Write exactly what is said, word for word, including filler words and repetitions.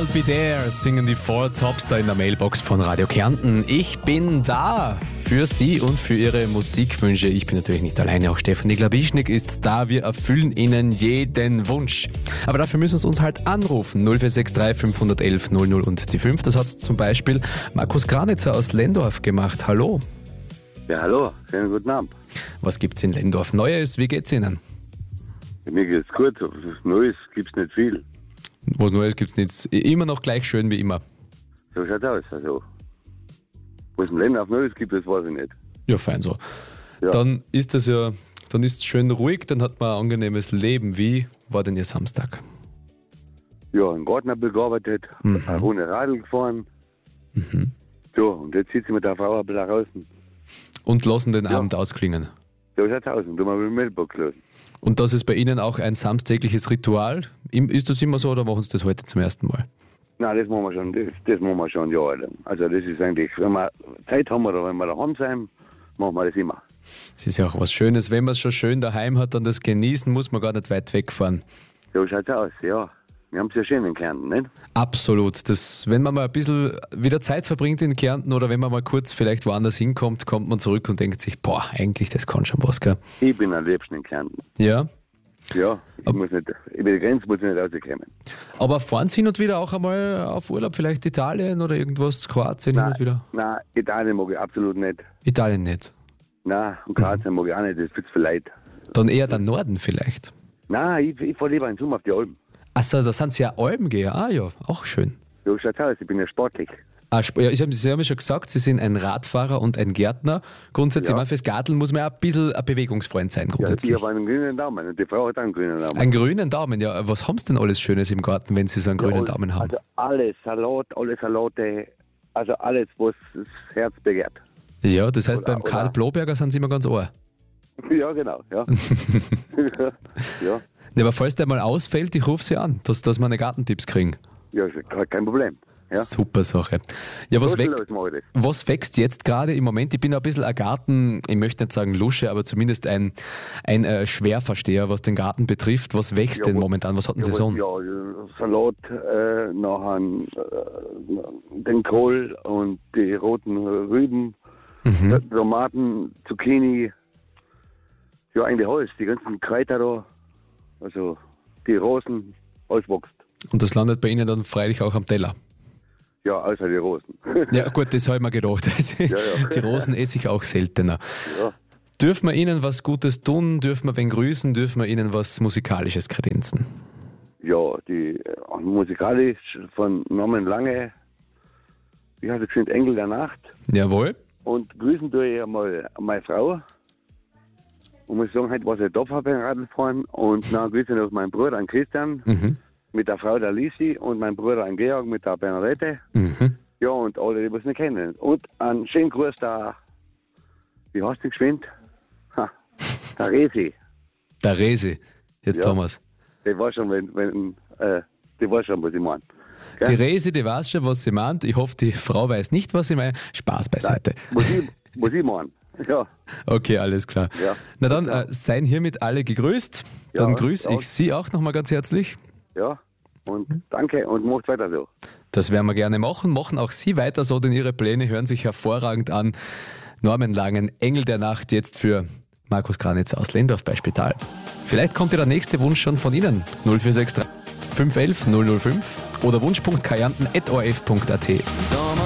I'll be there, singen die Four Tops da in der Mailbox von Radio Kärnten. Ich bin da für Sie und für Ihre Musikwünsche. Ich bin natürlich nicht alleine, auch Stefanie Glabischnik ist da. Wir erfüllen Ihnen jeden Wunsch. Aber dafür müssen Sie uns halt anrufen. null vier sechs drei fünf eins eins null null und die fünf. Das hat zum Beispiel Markus Granitzer aus Lendorf gemacht. Hallo. Ja, hallo. Schönen guten Abend. Was gibt's in Lendorf Neues? Wie geht's Ihnen? Mir geht's gut. Was Neues gibt's nicht viel. Was Neues gibt's nicht. Immer noch gleich schön wie immer. So schaut's aus. Also, was im Lendorf Neues gibt, das weiß ich nicht. Ja, fein so. Ja. Dann ist das ja, dann ist es schön ruhig, dann hat man ein angenehmes Leben. Wie war denn Ihr Samstag? Ja, im Garten ein bisschen gearbeitet, Mhm. eine Runde Radl gefahren. Mhm. So, und jetzt sitze ich mit der Frau ein bisschen draußen. Und lassen den Ja. Abend ausklingen. So schaut's aus. Und du mal mit dem Mailbox los. Und das ist bei Ihnen auch ein samstägliches Ritual? Im- Ist das immer so oder machen Sie das heute zum ersten Mal? Nein, das machen wir schon, das, das machen wir schon jahrelang. Also das ist eigentlich, wenn wir Zeit haben oder wenn wir daheim sind, machen wir das immer. Es ist ja auch was Schönes, wenn man es schon schön daheim hat, dann das genießen, muss man gar nicht weit wegfahren. So schaut's aus, ja. Wir haben es ja schön in Kärnten, nicht? Absolut. Das, wenn man mal ein bisschen wieder Zeit verbringt in Kärnten oder wenn man mal kurz vielleicht woanders hinkommt, kommt man zurück und denkt sich, boah, eigentlich, das kann schon was, gell? Ich bin am liebsten in Kärnten. Ja. Ja, ich muss nicht, über die Grenze muss ich nicht rauskommen. Aber fahren Sie hin und wieder auch einmal auf Urlaub, vielleicht Italien oder irgendwas, Kroatien hin und wieder? Nein, Italien mag ich absolut nicht. Italien nicht. Nein, und Kroatien mag ich auch nicht, das ist viel zu leid. Dann eher der Norden vielleicht. Nein, ich, ich fahre lieber in Sommer auf die Alpen. Achso, da sind Sie ja Alpengeher. Ah ja, auch schön. So schaut's aus, ich bin ja sportlich. Ah, Sp- ja, ich hab, Sie haben ja schon gesagt, Sie sind ein Radfahrer und ein Gärtner. Grundsätzlich, Ja. man fürs Garteln muss man ja ein bisschen ein Bewegungsfreund sein, Ja, grundsätzlich. ich habe einen grünen Daumen und die Frau hat auch einen grünen Daumen. Einen grünen Daumen, ja. Was haben Sie denn alles Schönes im Garten, wenn Sie so einen grünen Ja, Daumen haben? Also alles, Salat, alle Salate, also alles, was das Herz begehrt. Ja, das heißt, Oder- beim Karl oder- Bloberger sind Sie immer ganz ohr. Ja, genau, ja. ja, Ja, aber falls der mal ausfällt, ich rufe Sie an, dass, dass wir eine Gartentipps kriegen. ja, ist kein Problem. Ja. Super Sache. Ja, was, So weg, los mache ich das. was wächst jetzt gerade im Moment? Ich bin ein bisschen ein Garten, ich möchte nicht sagen Lusche, aber zumindest ein, ein äh, Schwerversteher, was den Garten betrifft. Was wächst Ja, denn was- momentan? Was hat denn Ja, Saison? ja, Salat, äh, nachher äh, den Kohl und die roten Rüben, Mhm. Tomaten, Zucchini, ja eigentlich alles, die ganzen Kräuter da, also die Rosen, alles wächst. Und das landet bei Ihnen dann freilich auch am Teller. Ja, außer die Rosen. Ja gut, das habe ich mir gedacht. ja. Die Rosen esse ich auch seltener. ja. Dürfen wir Ihnen was Gutes tun? Dürfen wir wen grüßen? Dürfen wir Ihnen was Musikalisches kredenzen? Ja, die äh, musikalisch von Norman Lange, wie heißt es geschwind, Engel der Nacht. Jawohl. Und grüßen tue ich einmal meine Frau. Und muss sagen, heute war sie da beim Radlfahren. Und dann grüße ich noch meinen Bruder, den Christian, Mhm. mit der Frau, der Lisi, und meinen Bruder, den Georg, mit der Bernadette. Mhm. Ja, und alle, die was nicht kennen. Und einen schönen Gruß da, wie heißt die geschwind? Ha, der Resi. Der Resi. Jetzt Ja. Thomas. Die war schon, wenn, wenn, äh, die war schon, was ich meine. Gell? Die Resi, die weiß schon, was sie meint. Ich hoffe, die Frau weiß nicht, was sie meint. Spaß beiseite. Was ich, was ich meine. Ja, Okay, alles klar. Ja. Na dann, äh, seien hiermit alle gegrüßt. Dann Ja, grüße ja. ich Sie auch nochmal ganz herzlich. ja. Und danke und macht weiter so. Das werden wir gerne machen. Machen auch Sie weiter so, denn Ihre Pläne hören sich hervorragend an. Norman Langen, Engel der Nacht, jetzt für Markus Granitzer aus Lendorf bei Spital. Vielleicht kommt ja der nächste Wunsch schon von Ihnen. null vier sechs drei fünf eins null null fünf oder wunsch punkt kajanten at o r f punkt a t. So